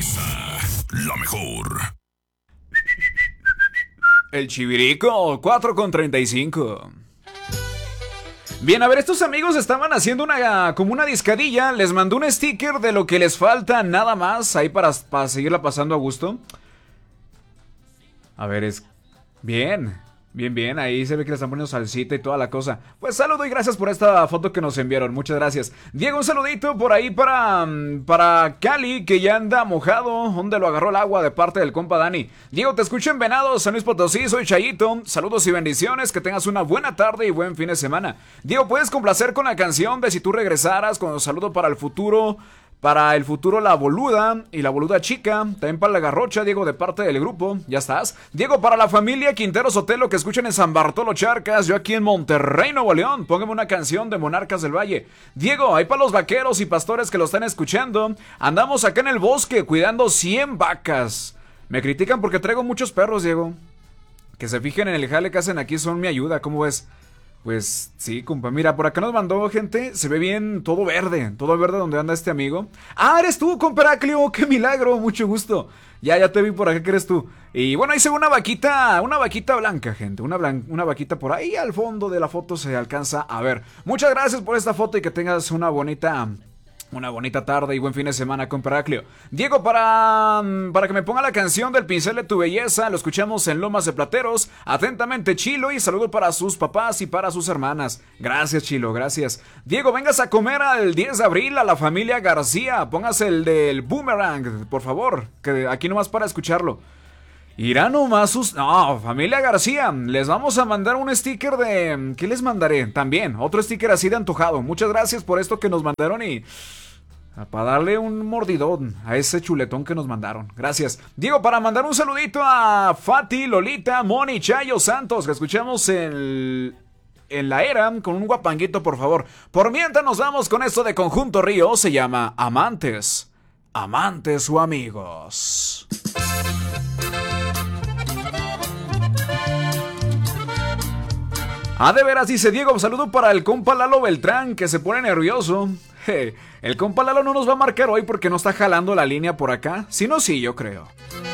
La mejor. El Chivirico, 4,35. Bien, a ver, estos amigos estaban haciendo como una discadilla. Les mandó un sticker de lo que les falta nada más ahí para seguirla pasando a gusto. A ver, bien, bien, ahí se ve que le están poniendo salsita y toda la cosa. Pues saludo y gracias por esta foto que nos enviaron, muchas gracias. Diego, un saludito por ahí para Cali, que ya anda mojado, donde lo agarró el agua de parte del compa Dani. Diego, te escucho en Venados, San Luis Potosí, soy Chayito. Saludos y bendiciones, que tengas una buena tarde y buen fin de semana. Diego, ¿puedes complacer con la canción de Si tú regresaras? Con un saludo para el futuro. Para el futuro la boluda y la boluda chica. También para la garrocha, Diego, de parte del grupo. Ya estás. Diego, para la familia Quintero Sotelo que escuchan en San Bartolo Charcas. Yo aquí en Monterrey, Nuevo León. Póngame una canción de Monarcas del Valle. Diego, ahí para los vaqueros y pastores que lo están escuchando. Andamos acá en el bosque cuidando 100 vacas. Me critican porque traigo muchos perros, Diego. Que se fijen en el jale que hacen aquí, son mi ayuda. ¿Cómo ves? Pues sí, compa, mira, por acá nos mandó gente, se ve bien todo verde donde anda este amigo. Ah, eres tú, compa Heraclio, qué milagro, mucho gusto. Ya te vi por acá que eres tú. Y bueno, ahí se ve una vaquita blanca, gente, una vaquita por ahí al fondo de la foto se alcanza a ver. Muchas gracias por esta foto y que tengas una bonita tarde y buen fin de semana, compa Heraclio. Diego, para que me ponga la canción del Pincel de tu Belleza, lo escuchamos en Lomas de Plateros. Atentamente, Chilo, y saludo para sus papás y para sus hermanas. Gracias, Chilo, gracias. Diego, vengas a comer al 10 de abril a la familia García. Póngase el del Boomerang, por favor, que aquí nomás para escucharlo. Irán nomás No, familia García, les vamos a mandar un sticker de... ¿Qué les mandaré? También, otro sticker así de antojado. Muchas gracias por esto que nos mandaron y... para darle un mordidón a ese chuletón que nos mandaron. Gracias. Diego, para mandar un saludito a Fati, Lolita, Moni, Chayo, Santos, que escuchamos en la era, con un guapanguito, por favor. Por mientras nos vamos con esto de Conjunto Río, se llama Amantes. Amantes o amigos. Ah, de veras, dice Diego, un saludo para el compa Lalo Beltrán, que se pone nervioso. El compa Lalo no nos va a marcar hoy porque no está jalando la línea por acá. Si no, sí, yo creo.